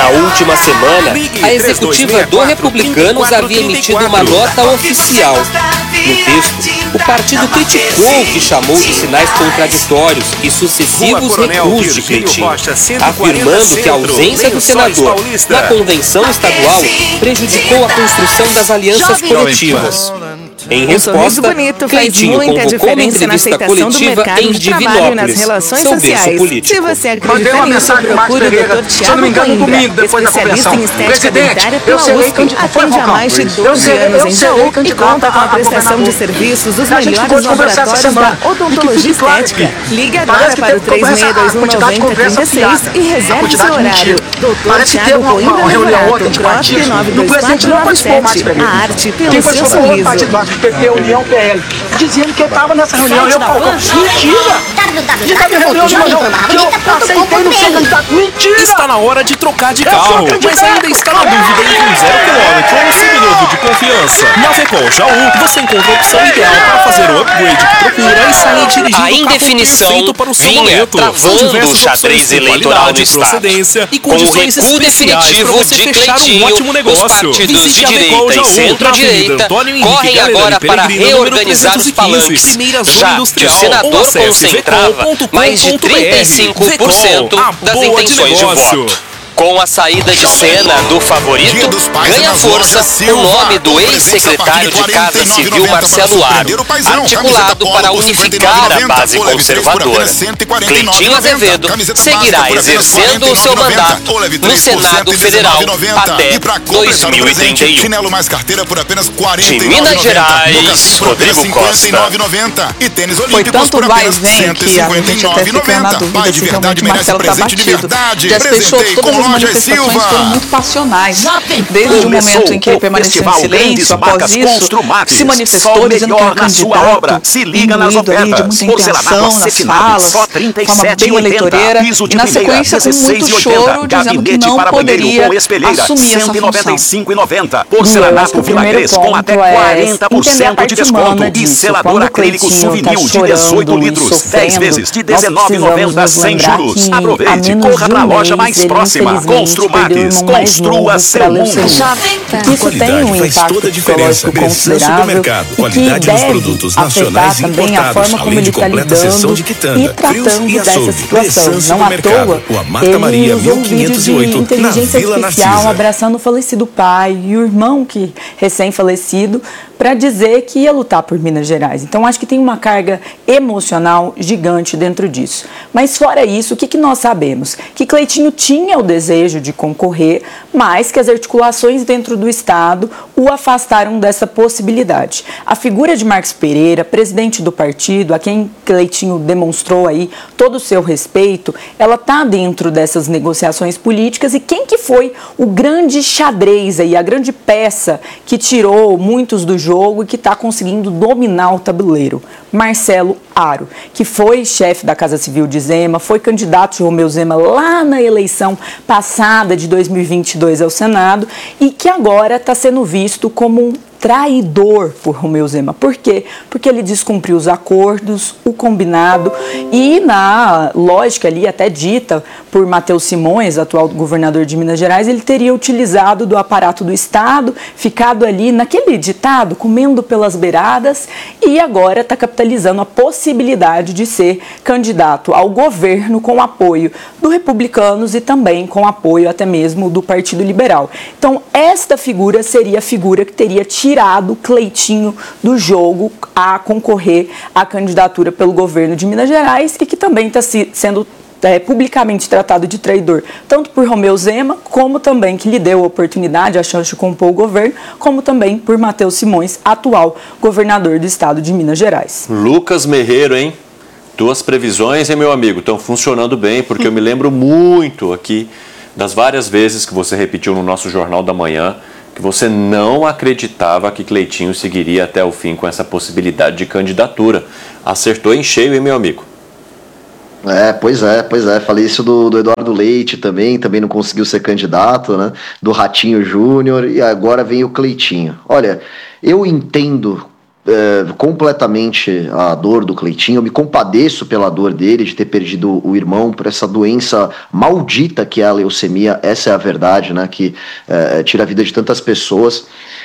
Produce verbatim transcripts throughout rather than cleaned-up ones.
última semana, a executiva do Republicanos havia emitido uma nota oficial. No texto, o partido criticou o que chamou de sinais contraditórios e sucessivos recursos de Cleitinho, afirmando que a ausência do senador na convenção estadual prejudicou a construção das alianças coletivas. Em resposta, Cleitinho convocou uma entrevista coletiva em Divinópolis, seu berço político. Se você acredita nisso, procure o doutor Tiago Coimbra, especialista em estética dentária pela U S P, atende há mais de doze anos em Jaú e conta com a prestação de serviços dos melhores laboratórios da odontologia estética. Ligue agora para o três seis dois um nove zero três seis e reserve seu horário. doutor Tiago Coimbra Levorato, C R O P nove dois quatro nove sete. A arte pelo seu sorriso. P T, União, P L, dizendo que eu estava nessa reunião. Eu falo, mentira! De cada reunião de reunião, eu aceitei no seu candidato. Mentira! Está na hora de trocar de carro, mas ainda está na dúvida entre um zero quilômetro ou um seminovo de confiança. Na Vecol Jaú, você encontra a opção ideal para fazer o upgrade que procura e sair dirigindo a indefinição para o seu vinha momento. travando o xadrez eleitoral no estado. E Com o recuo definitivo de Cleitinho, um os partidos de direita e centro-direita correm agora para reorganizar os palanques, já que o senador concentrava mais de trinta e cinco por cento das intenções de voto. Com a saída de cena do favorito, ganha força o nome do ex-secretário de Casa Civil Marcelo Aro, articulado para unificar a base conservadora. Cleitinho Azevedo seguirá exercendo o seu mandato no Senado Federal até dois mil e trinta e um. De Minas Gerais, Rodrigo Costa. Foi tanto vai e vem que a gente até fica na dúvida se realmente o Marcelo está batido. Já se fechou todas as manifestações foram muito passionais. Desde o momento em que ele permaneceu em silêncio, após isso, se manifestou dizendo que era candidato, se liga nas ali de muita intenção, nas falas, de forma bem eleitoreira, e na sequência com muito choro, dizendo que não poderia assumir essa função. O primeiro ponto é entender a parte humana disso. Quando o Cleitinho está chorando e sofrendo, nós precisamos nos lembrar que há menos de um mês ele infelizmente construa seu mundo. Que isso tem um impacto psicológico considerável e que deve afetar também a forma como ele está lidando e tratando dessa situação. Não à toa, ele usou um vídeo de inteligência artificial abraçando o falecido pai e o irmão que recém-falecido para dizer que ia lutar por Minas Gerais. Então, acho que tem uma carga emocional gigante dentro disso. Mas, fora isso, o que, que nós sabemos? Que Cleitinho tinha o desejo de concorrer, mas que as articulações dentro do Estado o afastaram dessa possibilidade. A figura de Marcos Pereira, presidente do partido, a quem Cleitinho demonstrou aí todo o seu respeito, ela está dentro dessas negociações políticas e quem que foi o grande xadrez aí, a grande peça que tirou muitos do jogo e que está conseguindo dominar o tabuleiro? Marcelo Aro, que foi chefe da Casa Civil de Zema, foi candidato de Romeu Zema lá na eleição passada de dois mil e vinte e dois ao Senado e que agora está sendo visto como um traidor por Romeu Zema. Por quê? Porque ele descumpriu os acordos, o combinado e na lógica ali até dita por Matheus Simões, atual governador de Minas Gerais, ele teria utilizado do aparato do Estado, ficado ali naquele ditado, comendo pelas beiradas e agora está capitalizando a possibilidade de ser candidato ao governo com apoio do Republicanos e também com apoio até mesmo do Partido Liberal. Então, esta figura seria a figura que teria tirado Cleitinho do jogo a concorrer à candidatura pelo governo de Minas Gerais e que também está se, sendo é, publicamente tratado de traidor, tanto por Romeu Zema, como também que lhe deu a oportunidade, a chance de compor o governo, como também por Matheus Simões, atual governador do estado de Minas Gerais. Lucas Merreiro, hein? Tuas previsões, hein, meu amigo, estão funcionando bem, porque eu me lembro muito aqui das várias vezes que você repetiu no nosso Jornal da Manhã que você não acreditava que Cleitinho seguiria até o fim com essa possibilidade de candidatura. Acertou em cheio, hein, meu amigo? É, pois é, pois é. Falei isso do, do Eduardo Leite também, também não conseguiu ser candidato, né? Do Ratinho Júnior, e agora vem o Cleitinho. Olha, eu entendo é, completamente a dor do Cleitinho, eu me compadeço pela dor dele de ter perdido o irmão por essa doença maldita que é a leucemia, essa é a verdade, né, que é, tira a vida de tantas pessoas.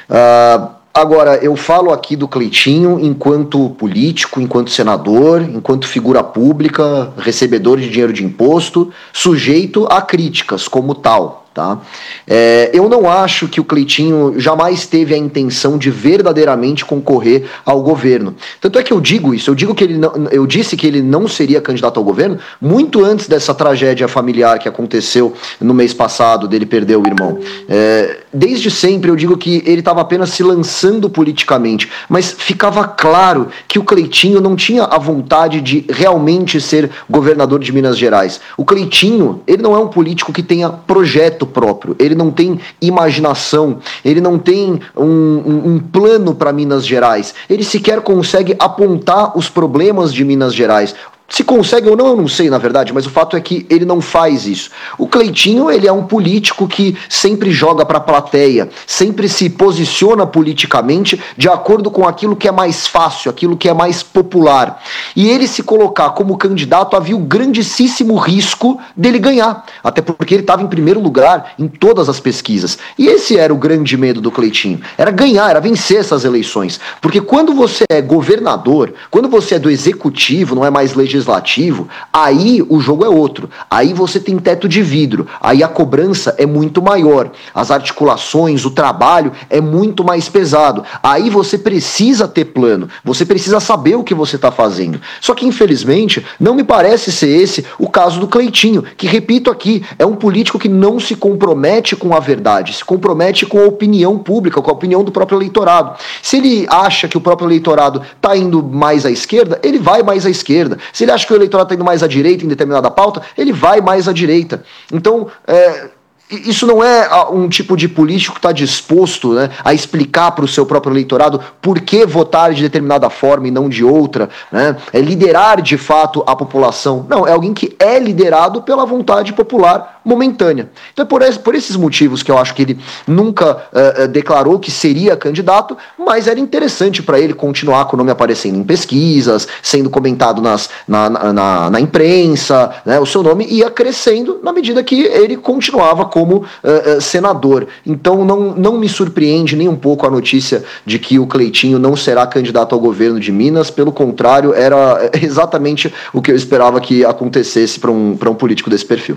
Uh, Agora, eu falo aqui do Cleitinho enquanto político, enquanto senador, enquanto figura pública, recebedor de dinheiro de imposto, sujeito a críticas como tal. Tá? É, eu não acho que o Cleitinho jamais teve a intenção de verdadeiramente concorrer ao governo. Tanto é que eu digo isso, eu digo que ele não, eu disse que ele não seria candidato ao governo muito antes dessa tragédia familiar que aconteceu no mês passado, dele perder o irmão. É, desde sempre eu digo que ele estava apenas se lançando politicamente, mas ficava claro que o Cleitinho não tinha a vontade de realmente ser governador de Minas Gerais. O Cleitinho, ele não é um político que tenha projeto próprio, ele não tem imaginação, ele não tem um, um, um plano para Minas Gerais, ele sequer consegue apontar os problemas de Minas Gerais. Se consegue ou não, eu não sei, na verdade, mas o fato é que ele não faz isso. O Cleitinho, ele é um político que sempre joga para a plateia, sempre se posiciona politicamente de acordo com aquilo que é mais fácil, aquilo que é mais popular. E ele se colocar como candidato havia o grandíssimo risco dele ganhar, até porque ele estava em primeiro lugar em todas as pesquisas. E esse era o grande medo do Cleitinho, era ganhar, era vencer essas eleições. Porque quando você é governador, quando você é do executivo, não é mais legislativo, legislativo, aí o jogo é outro, aí você tem teto de vidro, aí a cobrança é muito maior, as articulações, o trabalho é muito mais pesado, aí você precisa ter plano, você precisa saber o que você está fazendo. Só que infelizmente não me parece ser esse o caso do Cleitinho, que, repito aqui, é um político que não se compromete com a verdade, se compromete com a opinião pública, com a opinião do próprio eleitorado. Se ele acha que o próprio eleitorado está indo mais à esquerda, ele vai mais à esquerda. Se ele acha que o eleitorado está indo mais à direita em determinada pauta, ele vai mais à direita. Então, é, isso não é um tipo de político que está disposto, né, a explicar para o seu próprio eleitorado por que votar de determinada forma e não de outra, né? É liderar de fato a população. Não, é alguém que é liderado pela vontade popular momentânea. Então é por, esse, por esses motivos que eu acho que ele nunca uh, declarou que seria candidato, mas era interessante para ele continuar com o nome aparecendo em pesquisas, sendo comentado nas, na, na, na imprensa, né? O seu nome ia crescendo na medida que ele continuava como uh, uh, senador. Então não, não me surpreende nem um pouco a notícia de que o Cleitinho não será candidato ao governo de Minas, pelo contrário, era exatamente o que eu esperava que acontecesse para um, para um político desse perfil.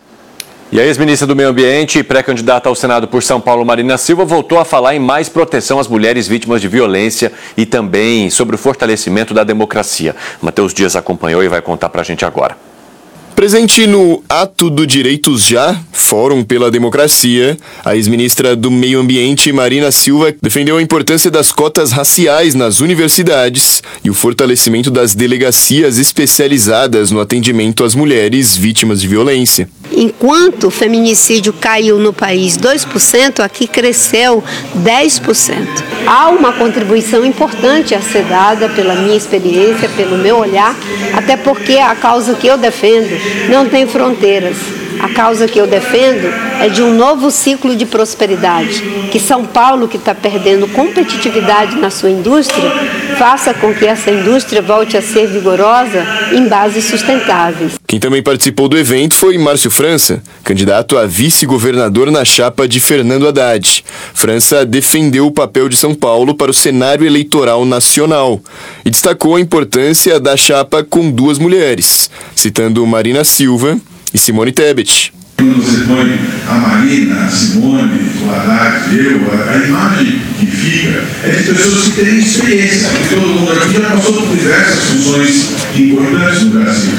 E a ex-ministra do Meio Ambiente e pré-candidata ao Senado por São Paulo, Marina Silva, voltou a falar em mais proteção às mulheres vítimas de violência e também sobre o fortalecimento da democracia. Matheus Dias acompanhou e vai contar pra gente agora. Presente no Ato do Direitos Já, Fórum pela Democracia, a ex-ministra do Meio Ambiente, Marina Silva, defendeu a importância das cotas raciais nas universidades e o fortalecimento das delegacias especializadas no atendimento às mulheres vítimas de violência. Enquanto o feminicídio caiu no país dois por cento, aqui cresceu dez por cento. Há uma contribuição importante a ser dada pela minha experiência, pelo meu olhar, até porque a causa que eu defendo não tem fronteiras. A causa que eu defendo é de um novo ciclo de prosperidade, que São Paulo, que está perdendo competitividade na sua indústria, faça com que essa indústria volte a ser vigorosa em bases sustentáveis. Quem também participou do evento foi Márcio França, candidato a vice-governador na chapa de Fernando Haddad. França defendeu o papel de São Paulo para o cenário eleitoral nacional e destacou a importância da chapa com duas mulheres, citando Marina Silva e Simone Tebet. Quando você põe a Marina, a Simone, o Haddad, eu, a, a imagem que fica é de pessoas que têm experiência, porque todo mundo aqui já passou por diversas funções importantes no Brasil.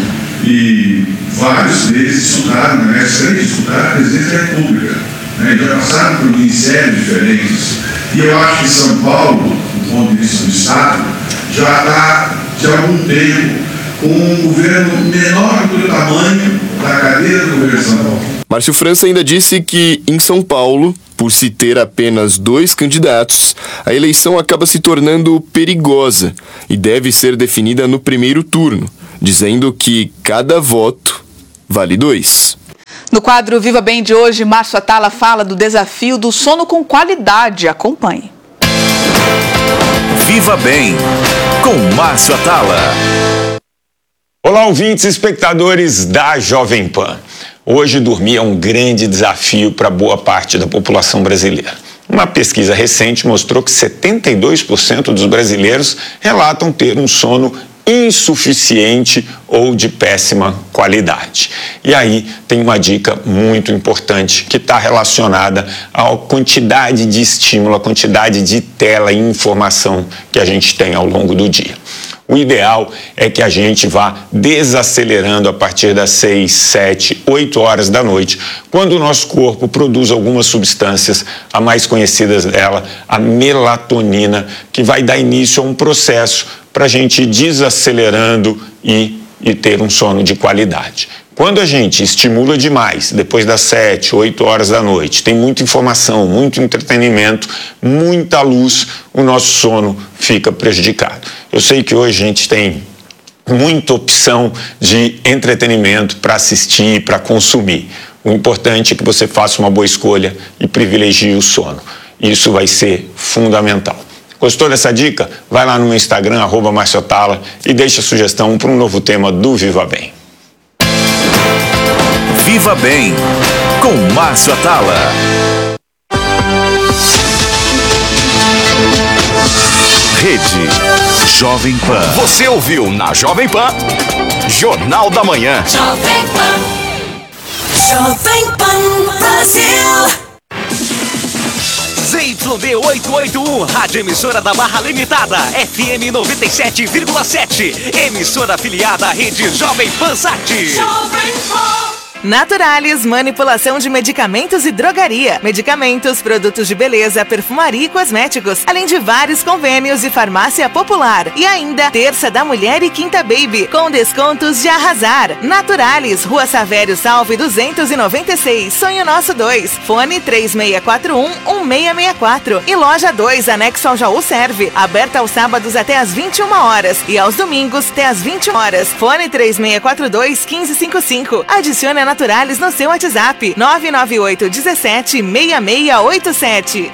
E vários deles estudaram, né, excelente estudar a presidência da República, né, já passaram por ministérios diferentes. E eu acho que São Paulo, do ponto de vista do Estado, já está de algum tempo com um governo menor do que o tamanho da cadeira do governo de São Paulo. Márcio França ainda disse que, em São Paulo, por se ter apenas dois candidatos, a eleição acaba se tornando perigosa e deve ser definida no primeiro turno, dizendo que cada voto vale dois. No quadro Viva Bem de hoje, Márcio Atala fala do desafio do sono com qualidade. Acompanhe. Viva Bem, com Márcio Atala. Olá, ouvintes e espectadores da Jovem Pan. Hoje dormir é um grande desafio para boa parte da população brasileira. Uma pesquisa recente mostrou que setenta e dois por cento dos brasileiros relatam ter um sono insuficiente ou de péssima qualidade. E aí tem uma dica muito importante que está relacionada à quantidade de estímulo, à quantidade de tela e informação que a gente tem ao longo do dia. O ideal é que a gente vá desacelerando a partir das seis, sete, oito horas da noite, quando o nosso corpo produz algumas substâncias, a mais conhecida dela, a melatonina, que vai dar início a um processo para a gente ir desacelerando e, e ter um sono de qualidade. Quando a gente estimula demais, depois das sete, oito horas da noite, tem muita informação, muito entretenimento, muita luz, o nosso sono fica prejudicado. Eu sei que hoje a gente tem muita opção de entretenimento para assistir, para consumir. O importante é que você faça uma boa escolha e privilegie o sono. Isso vai ser fundamental. Gostou dessa dica? Vai lá no meu Instagram, arroba Márcio Atala, e deixa a sugestão para um novo tema do Viva Bem. Viva Bem, com Márcio Atala. Rede Jovem Pan. Você ouviu na Jovem Pan, Jornal da Manhã. Jovem Pan. Jovem Pan Brasil. Z Y D oitocentos e oitenta e um, rádio emissora da Barra Limitada, F M noventa e sete vírgula sete, emissora afiliada à rede Jovem Pan Sat. Jovem Pan. Naturalis, manipulação de medicamentos e drogaria. Medicamentos, produtos de beleza, perfumaria e cosméticos. Além de vários convênios e farmácia popular. E ainda, Terça da Mulher e Quinta Baby, com descontos de arrasar. Naturalis, Rua Savério Salve duzentos e noventa e seis, Sonho Nosso dois. Fone três seis quatro um, um seis seis quatro. E Loja dois, anexo ao Jaú Serve. Aberta aos sábados até às vinte e uma horas. E aos domingos até às vinte horas. Fone três seis quatro dois, um cinco cinco cinco. Adicione a Naturalis no seu WhatsApp nove nove oito um sete, seis seis oito sete.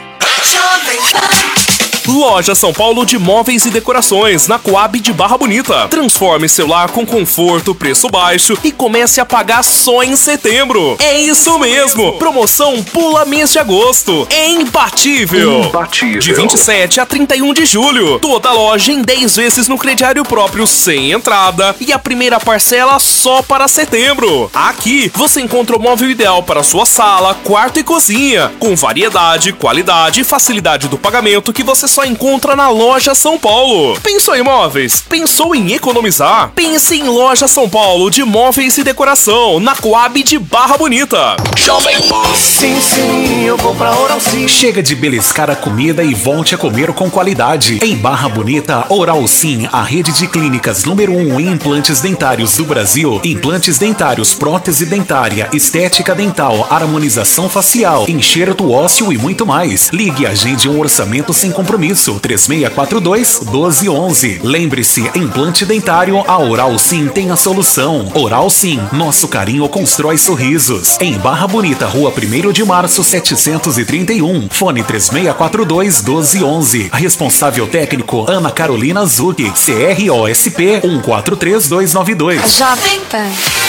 Loja São Paulo de Móveis e Decorações, na Coab de Barra Bonita. Transforme seu lar com conforto, preço baixo e comece a pagar só em setembro. É isso mesmo! Promoção Pula Mês de Agosto. É imbatível! Imbatível. De vinte e sete a trinta e um de julho. Toda loja em dez vezes no crediário próprio sem entrada e a primeira parcela só para setembro. Aqui você encontra o móvel ideal para sua sala, quarto e cozinha, com variedade, qualidade e facilidade do pagamento que você só encontra na Loja São Paulo. Pensou em móveis? Pensou em economizar? Pense em Loja São Paulo de Móveis e Decoração, na Coab de Barra Bonita. Jovem Pan. Sim, sim, eu vou pra Oral Sim. Chega de beliscar a comida e volte a comer com qualidade. Em Barra Bonita, Oral Sim, a rede de clínicas número um em implantes dentários do Brasil. Implantes dentários, prótese dentária, estética dental, harmonização facial, enxerto ósseo e muito mais. Ligue e agende um orçamento sem compromisso. três seis quatro dois, um dois um um. Lembre-se, implante dentário, a Oral Sim tem a solução. Oral Sim, nosso carinho constrói sorrisos. Em Barra Bonita, Rua primeiro de março, setecentos e trinta e um. Fone três seis quatro dois, um dois um um. Responsável técnico, Ana Carolina Zucchi. C R O S P um quatro três dois nove dois. Jovem Pan.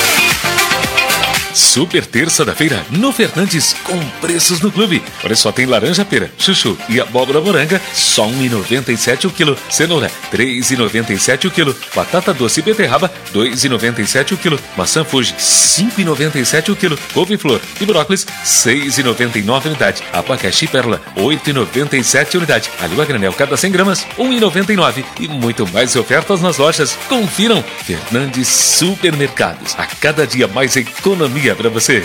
Super terça da feira no Fernandes com preços no clube. Olha só, tem laranja pera, chuchu e abóbora moranga só um real e noventa e sete o quilo. Cenoura três reais e noventa e sete o quilo. Batata doce e beterraba dois reais e noventa e sete o quilo. Maçã Fuji cinco reais e noventa e sete o quilo. Couve-flor e brócolis seis reais e noventa e nove unidade. Abacaxi pérola oito reais e noventa e sete unidade. Alho a granel cada cem gramas um real e noventa e nove. E muito mais ofertas nas lojas. Confiram Fernandes Supermercados. A cada dia mais economia para você.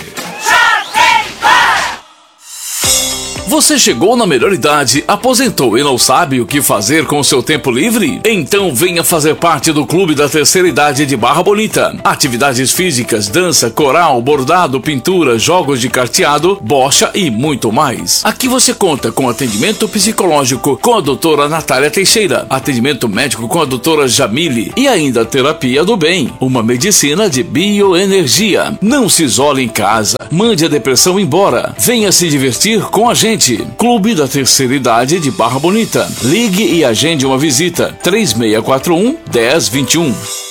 Você chegou na melhor idade, aposentou e não sabe o que fazer com o seu tempo livre? Então venha fazer parte do Clube da Terceira Idade de Barra Bonita. Atividades físicas, dança, coral, bordado, pintura, jogos de carteado, bocha e muito mais. Aqui você conta com atendimento psicológico com a doutora Natália Teixeira, atendimento médico com a doutora Jamile e ainda terapia do bem, uma medicina de bioenergia. Não se isole em casa. Mande a depressão embora. Venha se divertir com a gente. Clube da Terceira Idade de Barra Bonita. Ligue e agende uma visita. três seis quatro um, um zero dois um.